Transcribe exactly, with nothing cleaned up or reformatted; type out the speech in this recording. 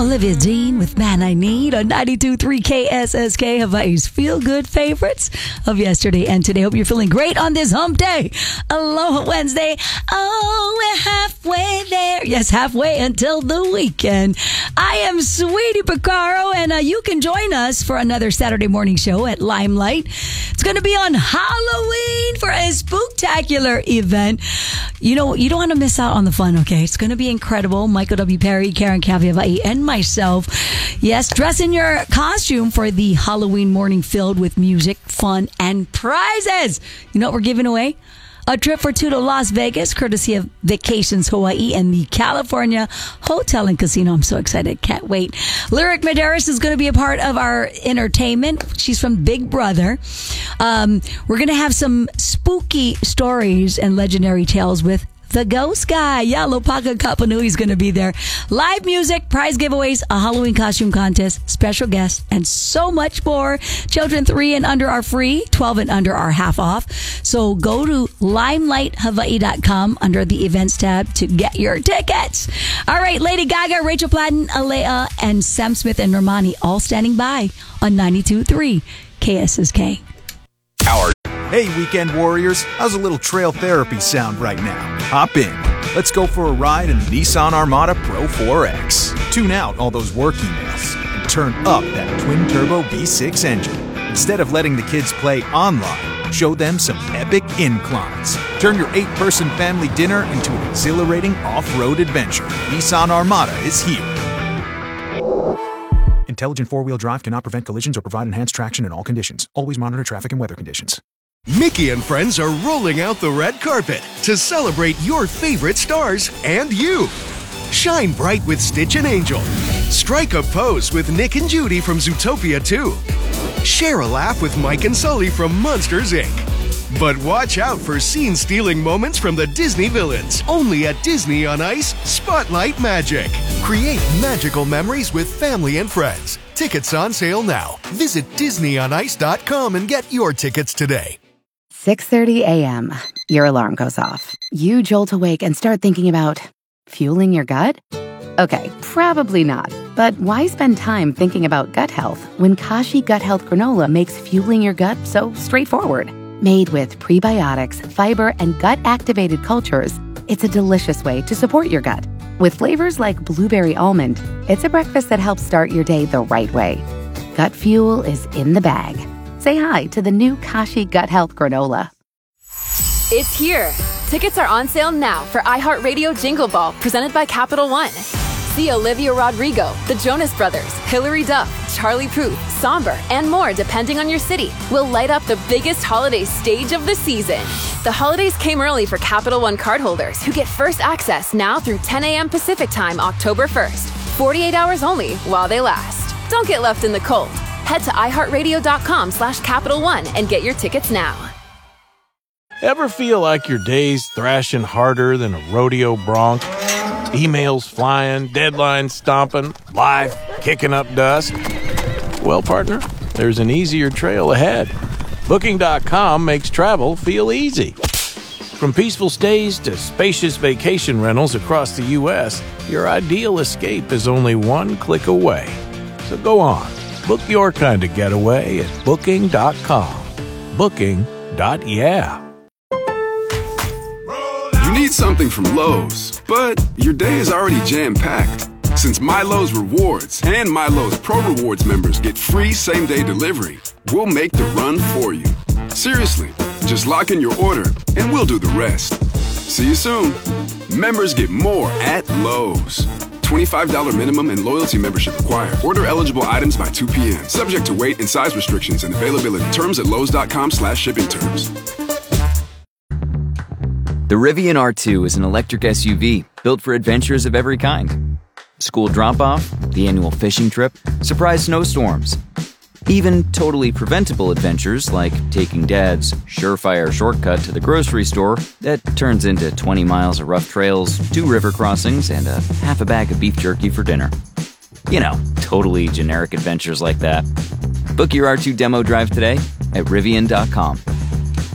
Olivia Dean with Man I Need on ninety-two point three K S S K, Hawaii's feel-good favorites of yesterday and today. Hope you're feeling great on this hump day. Aloha Wednesday. Oh, we're halfway there. Yes, halfway until the weekend. I am Sweetie Picaro, and uh, you can join us for another Saturday morning show at Limelight. It's going to be on Halloween for a spooktacular event. You know, you don't want to miss out on the fun, okay? It's going to be incredible. Michael W. Perry, Karen Kaviavai, and myself. Yes, dress in your costume for the Halloween morning filled with music, fun, and prizes. You know what we're giving away? A trip for two to Las Vegas, courtesy of Vacations Hawaii and the California Hotel and Casino. I'm so excited. Can't wait. Lyric Medeiros is going to be a part of our entertainment. She's from Big Brother. Um, we're going to have some spooky stories and legendary tales with the Ghost Guy. Yeah, Lopaka Kapanui is going to be there. Live music, prize giveaways, a Halloween costume contest, special guests, and so much more. Children three and under are free. twelve and under are half off. So go to limelight hawaii dot com under the events tab to get your tickets. All right, Lady Gaga, Rachel Platten, Alea, and Sam Smith and Normani all standing by on ninety-two point three K S S K. Our Hey, weekend warriors, how's a little trail therapy sound right now? Hop in. Let's go for a ride in the Nissan Armada Pro four X. Tune out all those work emails and turn up that twin-turbo V six engine. Instead of letting the kids play online, show them some epic inclines. Turn your eight-person family dinner into an exhilarating off-road adventure. Nissan Armada is here. Intelligent four-wheel drive cannot prevent collisions or provide enhanced traction in all conditions. Always monitor traffic and weather conditions. Mickey and friends are rolling out the red carpet to celebrate your favorite stars and you. Shine bright with Stitch and Angel. Strike a pose with Nick and Judy from Zootopia two. Share a laugh with Mike and Sully from Monsters, Incorporated. But watch out for scene-stealing moments from the Disney villains. Only at Disney on Ice, Spotlight Magic. Create magical memories with family and friends. Tickets on sale now. Visit disney on ice dot com and get your tickets today. six thirty a.m. Your alarm goes off. You jolt awake and start thinking about fueling your gut? Okay, probably not. But why spend time thinking about gut health when Kashi Gut Health Granola makes fueling your gut so straightforward? Made with prebiotics, fiber, and gut-activated cultures, it's a delicious way to support your gut. With flavors like blueberry almond, it's a breakfast that helps start your day the right way. Gut fuel is in the bag. Say hi to the new Kashi Gut Health Granola. It's here. Tickets are on sale now for iHeartRadio Jingle Ball, presented by Capital One. See Olivia Rodrigo, the Jonas Brothers, Hilary Duff, Charlie Puth, Somber, and more depending on your city. Will light up the biggest holiday stage of the season. The holidays came early for Capital One cardholders who get first access now through ten a.m. Pacific Time, October first. forty-eight hours only while they last. Don't get left in the cold. Head to iHeartRadio.com slash Capital One and get your tickets now. Ever feel like your day's thrashing harder than a rodeo bronc? Emails flying, deadlines stomping, life kicking up dust? Well, partner, there's an easier trail ahead. Booking dot com makes travel feel easy. From peaceful stays to spacious vacation rentals across the U S, your ideal escape is only one click away. So go on, book your kind of getaway at Booking dot com. Booking. Yeah. You need something from Lowe's, but your day is already jam-packed. Since Milo's Rewards and Milo's Pro Rewards members get free same-day delivery, we'll make the run for you. Seriously, just lock in your order and we'll do the rest. See you soon. Members get more at Lowe's. twenty-five dollars minimum and loyalty membership required. Order eligible items by two p.m. Subject to weight and size restrictions and availability. Terms at lowes.com slash shipping terms. The Rivian R two is an electric S U V built for adventures of every kind. School drop-off, the annual fishing trip, surprise snowstorms. Even totally preventable adventures like taking Dad's surefire shortcut to the grocery store that turns into twenty miles of rough trails, two river crossings, and a half a bag of beef jerky for dinner. You know, totally generic adventures like that. Book your R two demo drive today at Rivian dot com.